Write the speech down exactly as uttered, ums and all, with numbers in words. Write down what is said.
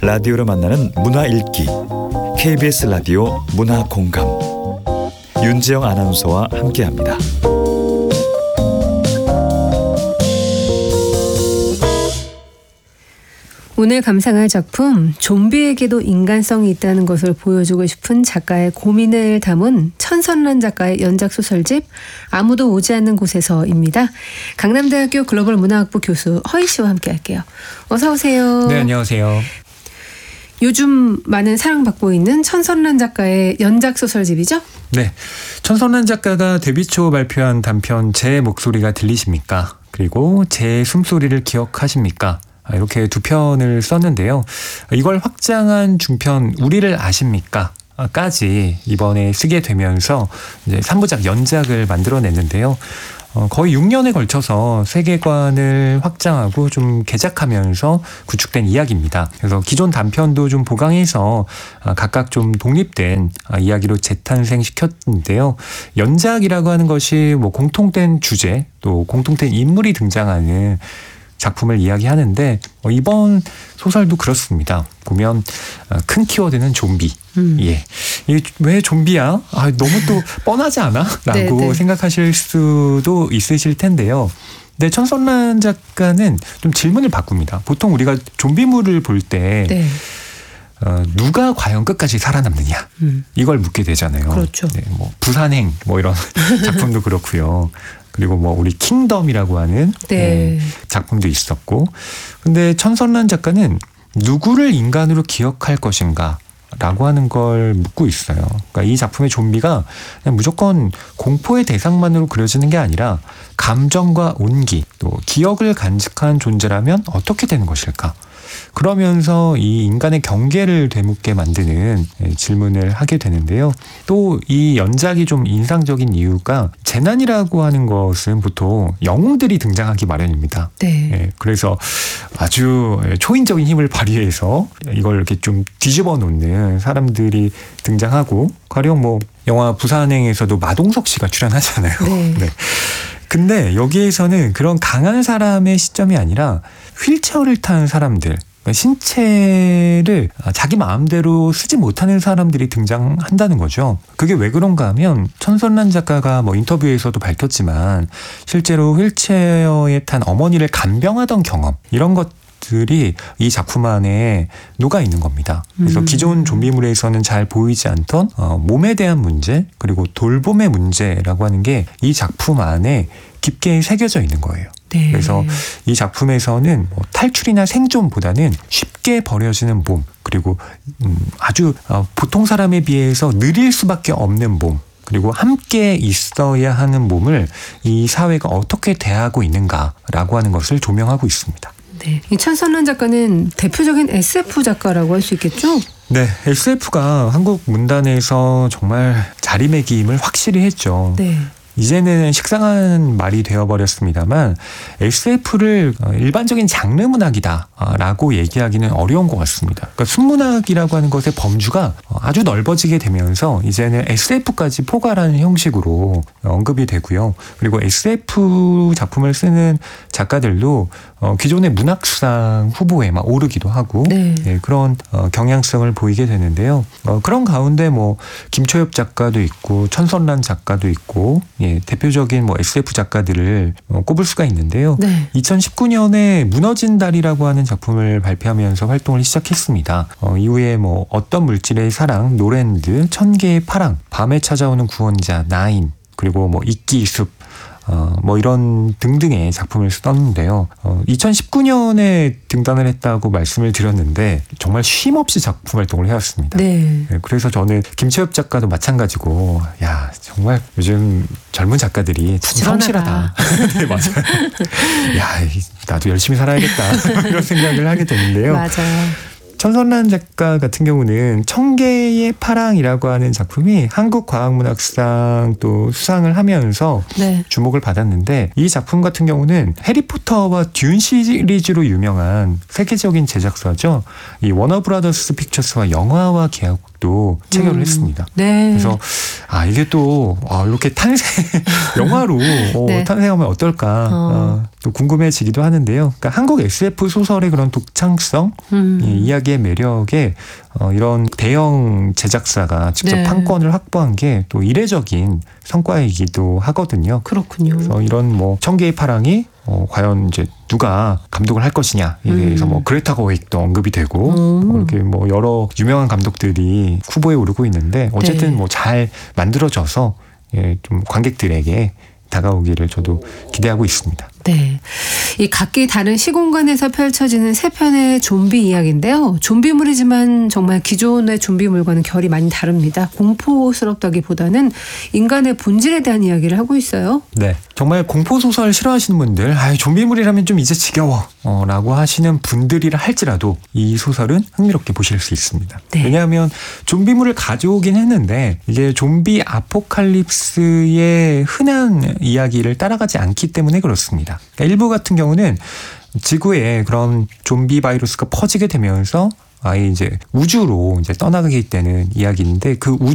라디오로 만나는 문화 읽기 케이비에스 라디오 문화 공감 윤지영 아나운서와 함께합니다. 오늘 감상할 작품 좀비에게도 인간성이 있다는 것을 보여주고 싶은 작가의 고민을 담은 천선란 작가의 연작소설집 아무도 오지 않는 곳에서입니다. 강남대학교 글로벌 문화학부 교수 허희 씨와 함께할게요. 어서 오세요. 네, 안녕하세요. 요즘 많은 사랑받고 있는 천선란 작가의 연작소설집이죠? 네, 천선란 작가가 데뷔 초 발표한 단편 제 목소리가 들리십니까? 그리고 제 숨소리를 기억하십니까? 이렇게 두 편을 썼는데요. 이걸 확장한 중편 우리를 아십니까? 까지 이번에 쓰게 되면서 이제 삼 부작 연작을 만들어냈는데요. 어, 거의 육 년에 걸쳐서 세계관을 확장하고 좀 개작하면서 구축된 이야기입니다. 그래서 기존 단편도 좀 보강해서 각각 좀 독립된 이야기로 재탄생시켰는데요. 연작이라고 하는 것이 뭐 공통된 주제 또 공통된 인물이 등장하는 작품을 이야기하는데 이번 소설도 그렇습니다. 보면 큰 키워드는 좀비. 음. 예, 왜 좀비야? 아, 너무 또 뻔하지 않아? 라고 네네. 생각하실 수도 있으실 텐데요. 근데 천선란 작가는 좀 질문을 바꿉니다. 보통 우리가 좀비물을 볼 때 네. 어, 누가 과연 끝까지 살아남느냐 음. 이걸 묻게 되잖아요. 그렇죠. 네, 뭐 부산행 뭐 이런 작품도 그렇고요. 그리고 뭐 우리 킹덤이라고 하는 네. 음, 작품도 있었고, 근데 천선란 작가는 누구를 인간으로 기억할 것인가? 라고 하는 걸 묻고 있어요. 그러니까 이 작품의 좀비가 그냥 무조건 공포의 대상만으로 그려지는 게 아니라 감정과 온기, 또 기억을 간직한 존재라면 어떻게 되는 것일까? 그러면서 이 인간의 경계를 되묻게 만드는 질문을 하게 되는데요. 또 이 연작이 좀 인상적인 이유가 재난이라고 하는 것은 보통 영웅들이 등장하기 마련입니다. 네. 예, 그래서 아주 초인적인 힘을 발휘해서 이걸 이렇게 좀 뒤집어 놓는 사람들이 등장하고, 가령 뭐 영화 부산행에서도 마동석 씨가 출연하잖아요. 네. 네. 근데 여기에서는 그런 강한 사람의 시점이 아니라 휠체어를 탄 사람들, 신체를 자기 마음대로 쓰지 못하는 사람들이 등장한다는 거죠. 그게 왜 그런가 하면 천선란 작가가 뭐 인터뷰에서도 밝혔지만 실제로 휠체어에 탄 어머니를 간병하던 경험, 이런 것 들이 이 작품 안에 녹아 있는 겁니다. 그래서 음. 기존 좀비물에서는 잘 보이지 않던 어, 몸에 대한 문제, 그리고 돌봄의 문제라고 하는 게 이 작품 안에 깊게 새겨져 있는 거예요. 네. 그래서 이 작품에서는 뭐 탈출이나 생존보다는 쉽게 버려지는 몸, 그리고 음, 아주 어, 보통 사람에 비해서 느릴 수밖에 없는 몸, 그리고 함께 있어야 하는 몸을 이 사회가 어떻게 대하고 있는가라고 하는 것을 조명하고 있습니다. 네, 이 천선란 작가는 대표적인 에스에프 작가라고 할 수 있겠죠? 네, 에스에프가 한국 문단에서 정말 자리매김을 확실히 했죠. 네. 이제는 식상한 말이 되어버렸습니다만 에스에프를 일반적인 장르 문학이다라고 얘기하기는 어려운 것 같습니다. 그러니까 순문학이라고 하는 것의 범주가 아주 넓어지게 되면서 이제는 에스에프까지 포괄하는 형식으로 언급이 되고요. 그리고 에스에프 작품을 쓰는 작가들도 기존의 문학수상 후보에 막 오르기도 하고 네. 네, 그런 경향성을 보이게 되는데요. 그런 가운데 뭐 김초엽 작가도 있고 천선란 작가도 있고, 예, 대표적인 뭐 에스에프 작가들을 어, 꼽을 수가 있는데요. 네. 이천십구 년에 무너진 달이라고 하는 작품을 발표하면서 활동을 시작했습니다. 어, 이후에 뭐 어떤 물질의 사랑, 노랜드, 천 개의 파랑, 밤에 찾아오는 구원자, 나인, 그리고 뭐 이끼 숲, 어, 뭐 이런 등등의 작품을 썼는데요. 어, 이천십구 년에 등단을 했다고 말씀을 드렸는데 정말 쉼없이 작품 활동을 해왔습니다. 네. 네, 그래서 저는 김채엽 작가도 마찬가지고, 야, 정말 요즘 젊은 작가들이 참 성실하다. 네, 맞아요. 야, 나도 열심히 살아야겠다. 이런 생각을 하게 되는데요. 맞아요. 천선란 작가 같은 경우는 천 개의 파랑이라고 하는 작품이 한국과학문학상 또 수상을 하면서 네. 주목을 받았는데, 이 작품 같은 경우는 해리포터와 듄 시리즈로 유명한 세계적인 제작사죠. 이 워너브라더스 픽처스와 영화화 계약 감독도 체결을 음. 했습니다. 네. 그래서 아 이게 또 아, 이렇게 탄생 영화로 어, 네. 탄생하면 어떨까 어. 어, 또 궁금해지기도 하는데요. 그러니까 한국 에스에프 소설의 그런 독창성, 음. 이 이야기의 매력에 어, 이런 대형 제작사가 직접 네. 판권을 확보한 게 또 이례적인 성과이기도 하거든요. 그렇군요. 그래서 이런 뭐 천 개의 파랑이 어, 과연 이제 누가 감독을 할 것이냐에 대해서 음. 뭐 그레타 거윅도 언급이 되고 음. 뭐 이렇게 뭐 여러 유명한 감독들이 후보에 오르고 있는데 어쨌든 네. 뭐 잘 만들어져서 예, 좀 관객들에게 다가오기를 저도 기대하고 있습니다. 네. 이 각기 다른 시공간에서 펼쳐지는 세 편의 좀비 이야기인데요. 좀비물이지만 정말 기존의 좀비물과는 결이 많이 다릅니다. 공포스럽다기보다는 인간의 본질에 대한 이야기를 하고 있어요. 네. 정말 공포소설 싫어하시는 분들, 아 좀비물이라면 좀 이제 지겨워 어, 라고 하시는 분들이라 할지라도 이 소설은 흥미롭게 보실 수 있습니다. 네. 왜냐하면 좀비물을 가져오긴 했는데 이게 좀비 아포칼립스의 흔한 이야기를 따라가지 않기 때문에 그렇습니다. 그러니까 일부 같은 경우는 지구에 그런 좀비 바이러스가 퍼지게 되면서 아예 이제 우주로 이제 떠나게 되는 이야기인데 그 우주